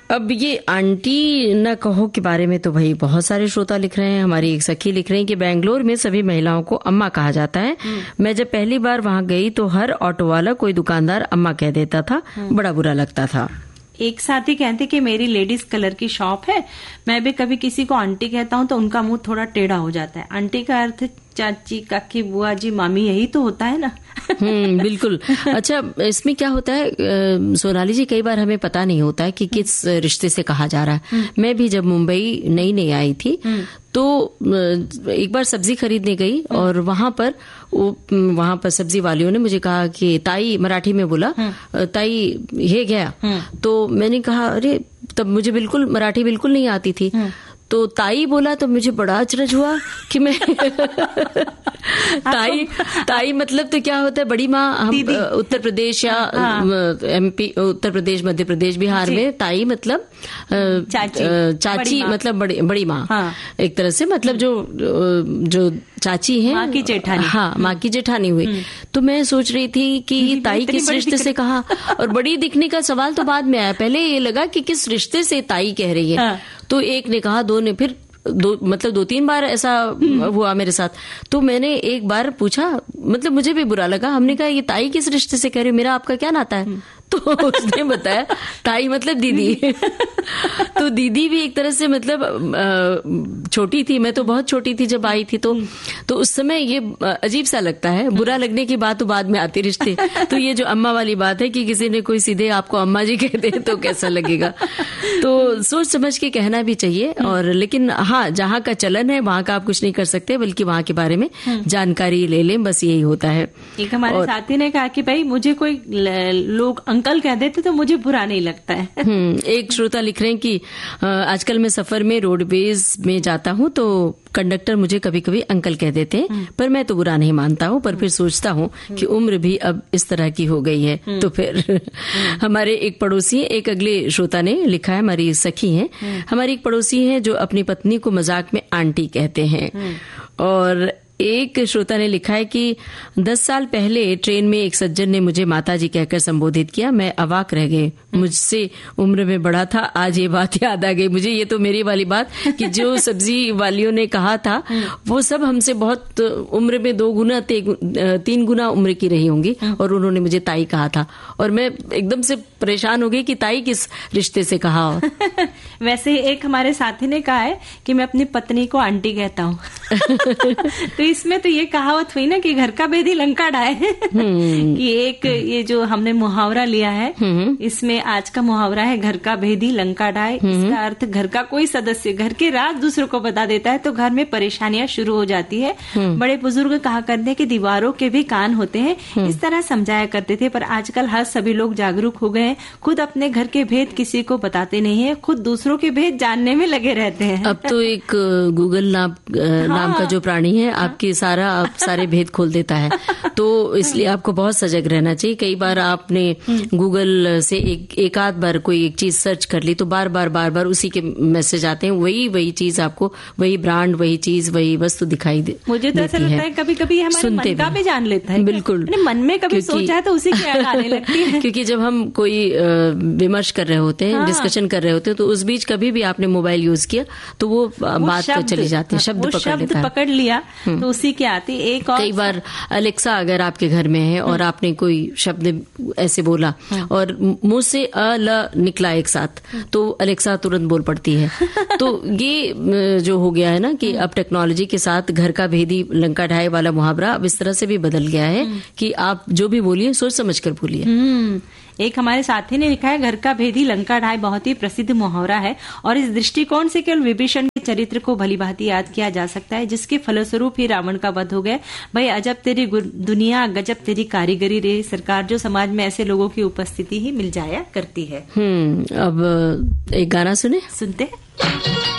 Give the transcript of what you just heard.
अब ये आंटी न कहो के बारे में तो भाई बहुत सारे श्रोता लिख रहे हैं। हमारी एक सखी लिख रही है कि बेंगलोर में सभी महिलाओं को अम्मा कहा जाता है। मैं जब पहली बार वहां गई तो हर ऑटो वाला कोई दुकानदार अम्मा कह देता था, बड़ा बुरा लगता था। एक साथी कहते कि मेरी लेडीज कलर की शॉप है, मैं भी कभी किसी को आंटी कहता हूँ तो उनका मुंह थोड़ा टेढ़ा हो जाता है। आंटी का अर्थ चाची, काकी, बुआ जी, मामी, यही तो होता है ना। बिल्कुल। अच्छा, इसमें क्या होता है सोनाली जी, कई बार हमें पता नहीं होता है कि किस रिश्ते से कहा जा रहा है। मैं भी जब मुंबई नई आई थी तो एक बार सब्जी खरीदने गई और वहां पर सब्जी वालियों ने मुझे कहा कि ताई, मराठी में बोला, ताई ये गया। तो मैंने कहा अरे, तब मुझे मराठी बिल्कुल नहीं आती थी। तो ताई बोला तो मुझे बड़ा अचरज हुआ कि मैं ताई मतलब तो क्या होता है, बड़ी माँ। हम उत्तर प्रदेश या MP, उत्तर प्रदेश, मध्य प्रदेश, बिहार में ताई मतलब चाची मतलब बड़ी माँ। एक तरह से मतलब जो चाची है, माँ की जेठानी। हाँ, माँ की जेठानी हुई। तो मैं सोच रही थी कि ताई किस रिश्ते से कहा, और बड़ी दिखने का सवाल तो बाद में आया। पहले ये लगा कि किस रिश्ते से ताई कह रही है। तो एक ने कहा, दो ने, फिर दो तीन बार ऐसा हुआ मेरे साथ। तो मैंने एक बार पूछा, मतलब मुझे भी बुरा लगा। हमने कहा ये ताई किस रिश्ते से कह रही हो, मेरा आपका क्या नाता है? तो उसने बताया ताई मतलब दीदी। तो दीदी भी एक तरह से मतलब छोटी थी, मैं तो बहुत छोटी थी जब आई थी। तो उस समय ये अजीब सा लगता है। बुरा लगने की बात तो बाद में आती रिश्ते। तो ये जो अम्मा वाली बात है कि किसी ने कोई सीधे आपको अम्मा जी कह दे तो कैसा लगेगा। तो सोच समझ के कहना भी चाहिए। और लेकिन हाँ, जहाँ का चलन है वहाँ का आप कुछ नहीं कर सकते, बल्कि वहाँ के बारे में जानकारी ले लें, बस यही होता है। एक हमारे साथी ने कहा कि भाई मुझे कोई लोग अंकल कह देते तो मुझे बुरा नहीं लगता है। एक श्रोता लिख रहे हैं कि आजकल मैं सफर में रोडवेज में जाता हूँ तो कंडक्टर मुझे कभी कभी अंकल कह देते हैं, पर मैं तो बुरा नहीं मानता हूँ। पर फिर सोचता हूँ कि उम्र भी अब इस तरह की हो गई है। तो फिर हमारे एक पड़ोसी, एक अगले श्रोता ने लिखा है, हमारी सखी है, हमारी एक पड़ोसी है जो अपनी पत्नी को मजाक में आंटी कहते हैं। और एक श्रोता ने लिखा है कि 10 साल पहले ट्रेन में एक सज्जन ने मुझे माताजी कहकर संबोधित किया। मैं अवाक रह गई, मुझसे उम्र में बड़ा था। आज ये बात याद आ गई मुझे। ये तो मेरी वाली बात कि जो सब्जी वालियों ने कहा था वो सब हमसे बहुत उम्र में 2 गुना 3 गुना उम्र की रही होंगी, और उन्होंने मुझे ताई कहा था। और मैं एकदम से परेशान हो गई कि ताई किस रिश्ते से कहा। वैसे एक हमारे साथी ने कहा है कि मैं अपनी पत्नी को आंटी कहता हूँ। तो इसमें तो ये कहावत हुई ना कि घर का भेदी लंका ढाए। कि एक ये जो हमने मुहावरा लिया है, इसमें आज का मुहावरा है घर का भेदी लंका ढाए। इसका अर्थ घर का कोई सदस्य घर के राज दूसरों को बता देता है तो घर में परेशानियां शुरू हो जाती है। बड़े बुजुर्ग कहा करते हैं कि दीवारों के भी कान होते हैं, इस तरह समझाया करते थे। पर आजकल हर सभी लोग जागरूक हो गए हैं, खुद अपने घर के भेद किसी को बताते नहीं है, खुद दूसरों के भेद जानने में लगे रहते हैं। अब तो एक गूगल नाम का जो प्राणी है आपके सारे भेद खोल देता है। तो इसलिए आपको बहुत सजग रहना चाहिए। कई बार आपने गूगल से एक आध बार कोई एक चीज सर्च कर ली तो बार बार उसी के मैसेज आते हैं, वही चीज आपको, वही ब्रांड, वही चीज, वही वस्तु दिखाई दे। मुझे तो ऐसा लगता है कभी कभी हमारे मन का भी जान लेता है। बिल्कुल, मन में कभी सोचा है तो उसी की याद आने लगती है। क्योंकि जब हम कोई विमर्श कर रहे होते हैं, डिस्कशन कर रहे होते हैं, तो उस बीच कभी भी आपने मोबाइल यूज किया तो वो बात तो चली जाती है, शब्द पकड़ लिया तो उसी की आती। एक और कई बार अलेक्सा अगर आपके घर में है और आपने कोई शब्द ऐसे बोला और मुंह से अ ल निकला एक साथ, तो अलेक्सा तुरंत बोल पड़ती है। तो ये जो हो गया है ना कि अब टेक्नोलॉजी के साथ घर का भेदी लंका ढाए वाला मुहावरा अब इस तरह से भी बदल गया है कि आप जो भी बोलिए सोच समझ कर बोलिए। एक हमारे साथी ने लिखा है घर का भेदी लंका ढाए बहुत ही प्रसिद्ध मुहावरा है और इस दृष्टिकोण से केवल विभीषण के चरित्र को भलीभांति याद किया जा सकता है, जिसके फलस्वरूप ही रावण का वध हो गया। भाई अजब तेरी दुनिया, गजब तेरी कारीगरी रे सरकार, जो समाज में ऐसे लोगों की उपस्थिति ही मिल जाया करती है। अब एक गाना सुनते हैं।